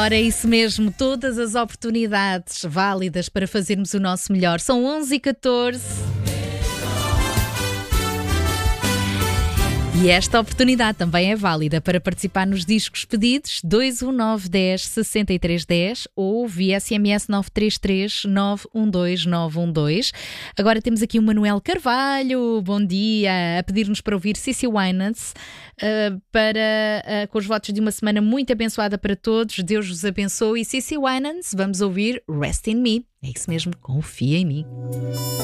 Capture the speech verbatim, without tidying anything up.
Ora, é isso mesmo, todas as oportunidades válidas para fazermos o nosso melhor. São onze e catorze. E esta oportunidade também é válida para participar nos discos pedidos dois um nove um zero seis três um zero ou via S M S nove três três nove um dois nove um dois. Agora temos aqui o Manuel Carvalho, bom dia, a pedir-nos para ouvir Cici Winans uh, para, uh, com os votos de uma semana muito abençoada para todos. Deus vos abençoe. E Cici Winans, vamos ouvir Rest in Me. É isso mesmo, confia em mim.